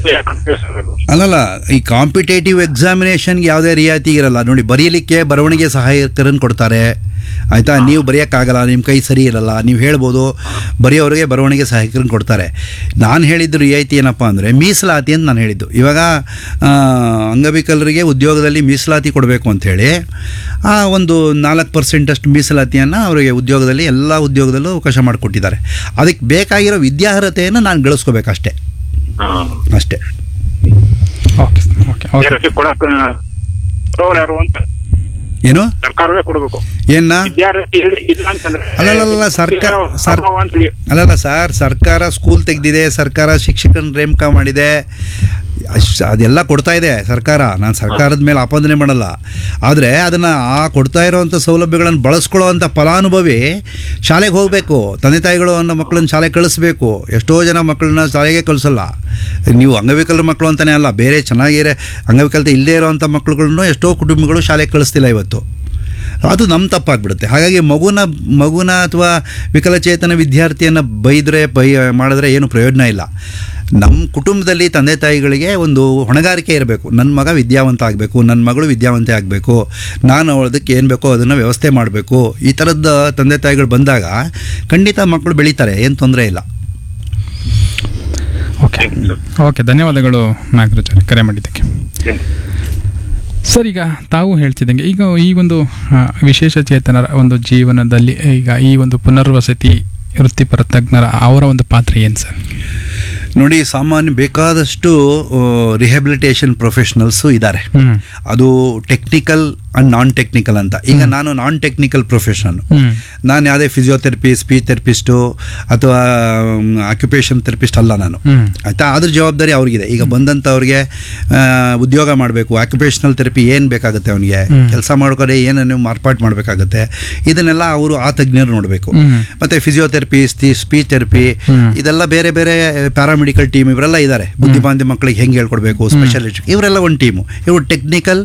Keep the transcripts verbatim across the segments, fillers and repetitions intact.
ಅಲ್ಲಲ್ಲ, ಈ ಕಾಂಪಿಟೇಟಿವ್ ಎಕ್ಸಾಮಿನೇಷನ್ಗೆ ಯಾವುದೇ ರಿಯಾಯಿತಿ ಇರಲ್ಲ ನೋಡಿ. ಬರೀಲಿಕ್ಕೆ ಬರವಣಿಗೆ ಸಹಾಯಕರನ್ನು ಕೊಡ್ತಾರೆ, ಆಯಿತಾ. ನೀವು ಬರೆಯೋಕ್ಕಾಗಲ್ಲ, ನಿಮ್ಮ ಕೈ ಸರಿ ಇರಲ್ಲ, ನೀವು ಹೇಳ್ಬೋದು, ಬರೆಯೋರಿಗೆ ಬರವಣಿಗೆ ಸಹಾಯಕರನ್ನು ಕೊಡ್ತಾರೆ. ನಾನು ಹೇಳಿದ್ದು ರಿಯಾಯಿತಿ ಏನಪ್ಪ ಅಂದರೆ ಮೀಸಲಾತಿ ಅಂತ ನಾನು ಹೇಳಿದ್ದು. ಇವಾಗ ಅಂಗವಿಕಲರಿಗೆ ಉದ್ಯೋಗದಲ್ಲಿ ಮೀಸಲಾತಿ ಕೊಡಬೇಕು ಅಂಥೇಳಿ ಆ ಒಂದು ನಾಲ್ಕು ಪರ್ಸೆಂಟಷ್ಟು ಮೀಸಲಾತಿಯನ್ನು ಅವರಿಗೆ ಉದ್ಯೋಗದಲ್ಲಿ ಎಲ್ಲ ಉದ್ಯೋಗದಲ್ಲೂ ಅವಕಾಶ ಮಾಡಿಕೊಟ್ಟಿದ್ದಾರೆ. ಅದಕ್ಕೆ ಬೇಕಾಗಿರೋ ವಿದ್ಯಾರ್ಹತೆಯನ್ನು ನಾನು ಗಳಿಸ್ಕೋಬೇಕಷ್ಟೇ, ಅಷ್ಟೇ. ಓಕೆ ಓಕೆ ಏನು ಸರ್ಕಾರವೇ ಕೊಡಬೇಕು ಏನ? ಅಲ್ಲಲ್ಲ ಸರ್ಕಾರ ಅಲ್ಲಲ್ಲ ಸರ್, ಸರ್ಕಾರ ಸ್ಕೂಲ್ ತೆಗೆದಿದೆ, ಸರ್ಕಾರ ಶಿಕ್ಷಕನ ನೇಮಕ ಮಾಡಿದೆ, ಅದೆಲ್ಲ ಕೊಡ್ತಾ ಇದೆ ಸರ್ಕಾರ. ನಾನು ಸರ್ಕಾರದ ಮೇಲೆ ಆಪಾದನೆ ಮಾಡಲ್ಲ. ಆದರೆ ಅದನ್ನು ಆ ಕೊಡ್ತಾ ಇರೋವಂಥ ಸೌಲಭ್ಯಗಳನ್ನು ಬಳಸ್ಕೊಳ್ಳೋವಂಥ ಫಲಾನುಭವಿ ಶಾಲೆಗೆ ಹೋಗಬೇಕು. ತಂದೆ ತಾಯಿಗಳು ಅನ್ನೋ ಮಕ್ಕಳನ್ನ ಶಾಲೆಗೆ ಕಳಿಸ್ಬೇಕು. ಎಷ್ಟೋ ಜನ ಮಕ್ಕಳನ್ನ ಶಾಲೆಗೆ ಕಳಿಸಲ್ಲ. ನೀವು ಅಂಗವಿಕಲರ ಮಕ್ಕಳು ಅಂತಲೇ ಅಲ್ಲ, ಬೇರೆ ಚೆನ್ನಾಗಿರೋ ಅಂಗವಿಕಲತೆ ಇಲ್ಲದೇ ಇರೋವಂಥ ಮಕ್ಕಳುಗಳನ್ನು ಎಷ್ಟೋ ಕುಟುಂಬಗಳು ಶಾಲೆಗೆ ಕಳಿಸ್ತಿಲ್ಲ ಇವತ್ತು. ಅದು ನಮ್ಮ ತಪ್ಪಾಗ್ಬಿಡುತ್ತೆ. ಹಾಗಾಗಿ ಮಗುನ ಮಗುನ ಅಥವಾ ವಿಕಲಚೇತನ ವಿದ್ಯಾರ್ಥಿಯನ್ನು ಬೈದರೆ ಬೈ ಮಾಡಿದ್ರೆ ಏನು ಪ್ರಯೋಜನ ಇಲ್ಲ. ನಮ್ಮ ಕುಟುಂಬದಲ್ಲಿ ತಂದೆ ತಾಯಿಗಳಿಗೆ ಒಂದು ಹೊಣೆಗಾರಿಕೆ ಇರಬೇಕು. ನನ್ನ ಮಗ ವಿದ್ಯಾವಂತ ಆಗಬೇಕು, ನನ್ನ ಮಗಳು ವಿದ್ಯಾವಂತೆ ಆಗಬೇಕು, ನಾನು ಅದಕ್ಕೆ ಏನು ಬೇಕೋ ಅದನ್ನು ವ್ಯವಸ್ಥೆ ಮಾಡಬೇಕು. ಈ ಥರದ ತಂದೆ ತಾಯಿಗಳು ಬಂದಾಗ ಖಂಡಿತ ಮಕ್ಕಳು ಬೆಳೀತಾರೆ, ಏನು ತೊಂದರೆ ಇಲ್ಲ. ಓಕೆ ಓಕೆ ಧನ್ಯವಾದಗಳು ನಾಗರಾಜ್ ಕರೆ ಮಾಡಿದ್ದಕ್ಕೆ. ಸರ್, ಈಗ ತಾವು ಹೇಳ್ತಿದ್ದಂಗೆ ಈಗ ಈ ಒಂದು ವಿಶೇಷ ಚೇತನರ ಒಂದು ಜೀವನದಲ್ಲಿ ಈಗ ಈ ಒಂದು ಪುನರ್ವಸತಿ ವೃತ್ತಿಪರ ತಜ್ಞರ ಅವರ ಒಂದು ಪಾತ್ರ ಏನು ಸರ್? ನೋಡಿ, ಸಾಮಾನ್ಯ ಬೇಕಾದಷ್ಟು ರಿಹ್ಯಾಬಿಲಿಟೇಷನ್ ಪ್ರೊಫೆಷನಲ್ಸು ಇದ್ದಾರೆ. ಅದು ಟೆಕ್ನಿಕಲ್ ಆ್ಯಂಡ್ ನಾನ್ ಟೆಕ್ನಿಕಲ್ ಅಂತ. ಈಗ ನಾನು ನಾನ್ ಟೆಕ್ನಿಕಲ್ ಪ್ರೊಫೆಷನ್, ನಾನು ಯಾವುದೇ ಫಿಸಿಯೋಥೆರಪಿ, ಸ್ಪೀಚ್ ಥೆರಪಿಸ್ಟು ಅಥವಾ ಆಕ್ಯುಪೇಷನ್ ಥೆರಪಿಸ್ಟ್ ಅಲ್ಲ ನಾನು, ಆಯಿತಾ. ಅದ್ರ ಜವಾಬ್ದಾರಿ ಅವ್ರಿಗಿದೆ. ಈಗ ಬಂದಂಥವ್ರಿಗೆ ಉದ್ಯೋಗ ಮಾಡಬೇಕು, ಆಕ್ಯುಪೇಷನಲ್ ಥೆರಪಿ ಏನು ಬೇಕಾಗುತ್ತೆ ಅವನಿಗೆ, ಕೆಲಸ ಮಾಡ್ಕೊಂಡ್ರೆ ಏನನ್ನು ಮಾರ್ಪಾಟ್ ಮಾಡಬೇಕಾಗುತ್ತೆ, ಇದನ್ನೆಲ್ಲ ಅವರು ಆ ತಜ್ಞರು ನೋಡಬೇಕು. ಮತ್ತು ಫಿಸಿಯೋಥೆರಪಿ, ಸ್ಪೀಚ್ ಥೆರಪಿ, ಇದೆಲ್ಲ ಬೇರೆ ಬೇರೆ ಪ್ಯಾರಾಮೆಡಿಕಲ್ ಟೀಮ್ ಇವರೆಲ್ಲ ಇದ್ದಾರೆ. ಬುದ್ಧಿಮಾಂದ್ಯ ಮಕ್ಕಳಿಗೆ ಹೆಂಗೆ ಹೇಳ್ಕೊಡ್ಬೇಕು, ಸ್ಪೆಷಲಿಸ್ಟ್, ಇವರೆಲ್ಲ ಒಂದು ಟೀಮು. ಇವರು ಟೆಕ್ನಿಕಲ್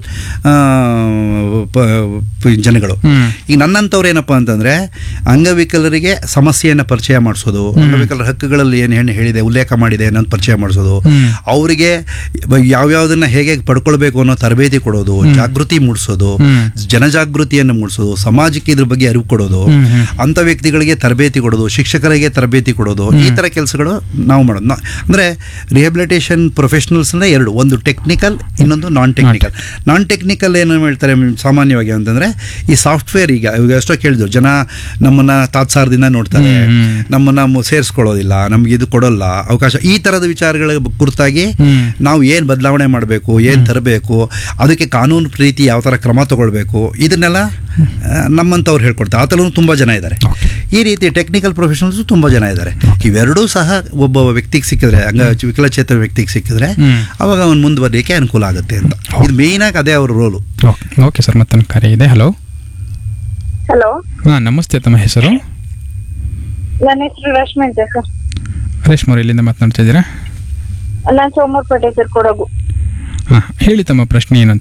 ಜನಗಳು. ಈಗ ನನ್ನಂಥವ್ರು ಏನಪ್ಪ ಅಂತಂದರೆ ಅಂಗವಿಕಲರಿಗೆ ಸಮಸ್ಯೆಯನ್ನು ಪರಿಚಯ ಮಾಡಿಸೋದು, ಅಂಗವಿಕಲರ ಹಕ್ಕುಗಳಲ್ಲಿ ಏನು ಹೆಣ್ಣು ಹೇಳಿದೆ, ಉಲ್ಲೇಖ ಮಾಡಿದೆ ಅನ್ನೋದು ಪರಿಚಯ ಮಾಡಿಸೋದು, ಅವರಿಗೆ ಯಾವ್ಯಾವುದನ್ನು ಹೇಗೆ ಪಡ್ಕೊಳ್ಬೇಕು ಅನ್ನೋ ತರಬೇತಿ ಕೊಡೋದು, ಜಾಗೃತಿ ಮೂಡಿಸೋದು, ಜನಜಾಗೃತಿಯನ್ನು ಮೂಡಿಸೋದು, ಸಮಾಜಕ್ಕೆ ಇದ್ರ ಬಗ್ಗೆ ಅರಿವು ಕೊಡೋದು, ಅಂಥ ವ್ಯಕ್ತಿಗಳಿಗೆ ತರಬೇತಿ ಕೊಡೋದು, ಶಿಕ್ಷಕರಿಗೆ ತರಬೇತಿ ಕೊಡೋದು, ಈ ಥರ ಕೆಲಸಗಳು ನಾವು ಮಾಡೋದು. ಅಂದರೆ ರಿಹ್ಯಾಬಿಲಿಟೇಷನ್ ಪ್ರೊಫೆಷನಲ್ಸ್ ಅಂದರೆ ಎರಡು, ಒಂದು ಟೆಕ್ನಿಕಲ್, ಇನ್ನೊಂದು ನಾನ್ ಟೆಕ್ನಿಕಲ್. ನಾನ್ ಟೆಕ್ನಿಕಲ್ ಏನು ಹೇಳ್ತಾರೆ ಸಾಮಾನ್ಯವಾಗಿ ಅಂತಂದರೆ ಈ ಸಾಫ್ಟ್ವೇರ್. ಈಗ ಇವಾಗ ಎಷ್ಟೋ ಕೇಳಿದ್ರು ಜನ ನಮ್ಮನ್ನು ತಾತ್ಸಾರದಿಂದ ನೋಡ್ತಾರೆ, ನಮ್ಮನ್ನು ಸೇರಿಸ್ಕೊಳ್ಳೋದಿಲ್ಲ, ನಮ್ಗೆ ಇದು ಕೊಡೋಲ್ಲ ಅವಕಾಶ, ಈ ಥರದ ವಿಚಾರಗಳ ಕುರಿತಾಗಿ ನಾವು ಏನು ಬದಲಾವಣೆ ಮಾಡಬೇಕು, ಏನು ತರಬೇಕು, ಅದಕ್ಕೆ ಕಾನೂನು ರೀತಿ ಯಾವ ಥರ ಕ್ರಮ ತಗೊಳ್ಬೇಕು, ಇದನ್ನೆಲ್ಲ ನಮ್ಮಂಥವ್ರು ಹೇಳ್ಕೊಡ್ತಾರೆ. ಆ ಥರನೂ ತುಂಬ ಜನ ಇದ್ದಾರೆ. ಈ ರೀತಿ ಟೆಕ್ನಿಕಲ್ ಪ್ರೊಫೆಷನಲ್ಸು ತುಂಬ ಜನ ಇದ್ದಾರೆ. ಇವೆರಡೂ ಸಹ ಒಬ್ಬ ವ್ಯಕ್ತಿಗೆ ಸಿಕ್ಕಿದ್ರೆ, ಅಂಗ ವಿಕಲಚೇತನ ವ್ಯಕ್ತಿಗೆ ಸಿಕ್ಕಿದ್ರೆ ಅವಾಗ ಅವ್ನು ಮುಂದುವರಿಯಕ್ಕೆ ಅನುಕೂಲ ಆಗುತ್ತೆ ಅಂತ. ಇದು ಮೇಯ್ನಾಗಿ ಅದೇ ಅವ್ರ ರೋಲು. ಓಕೆ ಸರ್, ಮತ್ತೊಂದು ಕರೆ ಇದೆ. ಹಲೋ ಹಲೋ ಹಾಂ ನಮಸ್ತೆ, ತಮ್ಮ ಹೆಸರು? ನನ್ನ ಹೆಸರು ರಶ್ಮಿ ಅಂತ ಸರ್. ರೇಷ್ಮಾ ಅವ್ರು ಎಲ್ಲಿಂದ ಮಾತನಾಡ್ತಾ ಇದ್ದೀರಾ? ನಾನು ಸೋಮವಾರಪೇಟೆ ಸರ್, ಕೊಡಗು. ಹಾಂ ಹೇಳಿ, ತಮ್ಮ ಪ್ರಶ್ನೆ ಏನಂತ?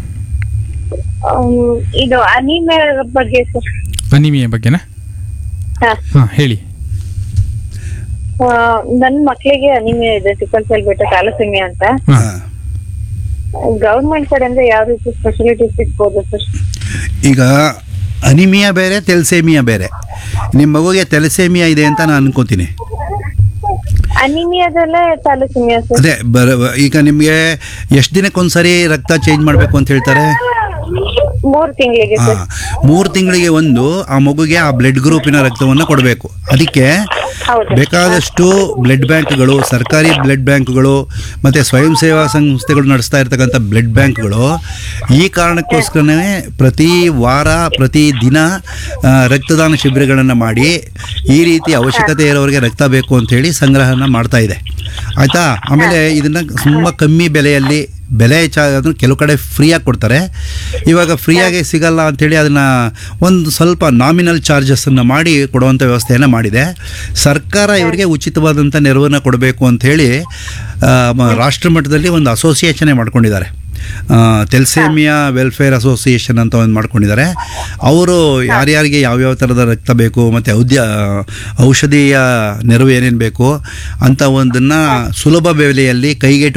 ಇದು ಅನಿಮಿಯಾ ಬಗ್ಗೆ ಸರ್. ಅನಿಮಿಯಾ ಬಗ್ಗೆನಾ? ಹಾಂ ಹೇಳಿ. ನನ್ನ ಮಕ್ಕಳಿಗೆ ಅನಿಮಿಯಾ ಇದೆ, ಸಿಕಲ್ ಸೆಲ್ ಬೆಟ್ಟ ಥಾಲಸೆಮಿಯಾ ಅಂತ. ಗವರ್ಮೆಂಟ್ ಕಡೆಯಿಂದ ಯಾವ ರೀತಿ ಫೆಸಿಲಿಟೀಸ್ ಸಿಗ್ಬೋದು ಸರ್? ಈಗ ಅನಿಮಿಯಾ ಬೇರೆ, ಥೆಲಸೇಮಿಯಾ ಬೇರೆ. ನಿಮ್ಮ ಮಗುಗೆ ಥೆಲಸೇಮಿಯಾ ಇದೆ ಅಂತ ನಾನು ಅನ್ಕೋತೀನಿ. ಅನಿಮಿಯಾದಲ್ಲೇ ಥಾಲಸೆಮಿಯಾ ಸರ್. ಅದೇ ಬರ ಈಗ ನಿಮಗೆ ಎಷ್ಟು ದಿನಕ್ಕೊಂದ್ಸರಿ ರಕ್ತ ಚೇಂಜ್ ಮಾಡಬೇಕು ಅಂತ ಹೇಳ್ತಾರೆ? ಮೂರು ತಿಂಗಳಿಗೆ. ಹಾಂ, ಮೂರು ತಿಂಗಳಿಗೆ ಒಂದು ಆ ಮಗುಗೆ ಆ ಬ್ಲಡ್ ಗ್ರೂಪಿನ ರಕ್ತವನ್ನು ಕೊಡಬೇಕು. ಅದಕ್ಕೆ ಬೇಕಾದಷ್ಟು ಬ್ಲಡ್ ಬ್ಯಾಂಕ್ಗಳು, ಸರ್ಕಾರಿ ಬ್ಲಡ್ ಬ್ಯಾಂಕ್ಗಳು ಮತ್ತು ಸ್ವಯಂ ಸೇವಾ ಸಂಸ್ಥೆಗಳು ನಡೆಸ್ತಾ ಇರ್ತಕ್ಕಂಥ ಬ್ಲಡ್ ಬ್ಯಾಂಕ್ಗಳು ಈ ಕಾರಣಕ್ಕೋಸ್ಕರನೇ ಪ್ರತಿ ವಾರ ಪ್ರತಿ ದಿನ ರಕ್ತದಾನ ಶಿಬಿರಗಳನ್ನು ಮಾಡಿ ಈ ರೀತಿ ಅವಶ್ಯಕತೆ ಇರೋರಿಗೆ ರಕ್ತ ಬೇಕು ಅಂಥೇಳಿ ಸಂಗ್ರಹನ ಮಾಡ್ತಾ ಇದೆ, ಆಯಿತಾ. ಆಮೇಲೆ ಇದನ್ನು ತುಂಬ ಕಮ್ಮಿ ಬೆಲೆಯಲ್ಲಿ, ಬೆಲೆ ಹೆಚ್ಚಾಗೋದು ಕೆಲವು ಕಡೆ ಫ್ರೀಯಾಗಿ ಕೊಡ್ತಾರೆ, ಇವಾಗ ಫ್ರೀಯಾಗಿ ಸಿಗಲ್ಲ ಅಂಥೇಳಿ ಅದನ್ನು ಒಂದು ಸ್ವಲ್ಪ ನಾಮಿನಲ್ ಚಾರ್ಜಸ್ಸನ್ನು ಮಾಡಿ ಕೊಡುವಂಥ ವ್ಯವಸ್ಥೆಯನ್ನು ಮಾಡಿದೆ ಸರ್ಕಾರ. ಇವರಿಗೆ ಉಚಿತವಾದಂಥ ನೆರವನ್ನು ಕೊಡಬೇಕು ಅಂಥೇಳಿ ರಾಷ್ಟ್ರ ಮಟ್ಟದಲ್ಲಿ ಒಂದು ಅಸೋಸಿಯೇಷನ್ನೇ ಮಾಡ್ಕೊಂಡಿದ್ದಾರೆ. ಥೆಲಸೇಮಿಯಾ ವೆಲ್ಫೇರ್ ಅಸೋಸಿಯೇಷನ್ ಅಂತ ಒಂದು ಮಾಡ್ಕೊಂಡಿದ್ದಾರೆ. ಅವರು ಯಾರ್ಯಾರಿಗೆ ಯಾವ್ಯಾವ ಥರದ ರಕ್ತ ಬೇಕು ಮತ್ತು ಔದ್ಯ ಔಷಧೀಯ ನೆರವು ಏನೇನು ಬೇಕು ಅಂತ ಒಂದನ್ನು ಸುಲಭ ಬೆಲೆಯಲ್ಲಿ ಕೈಗೆಟು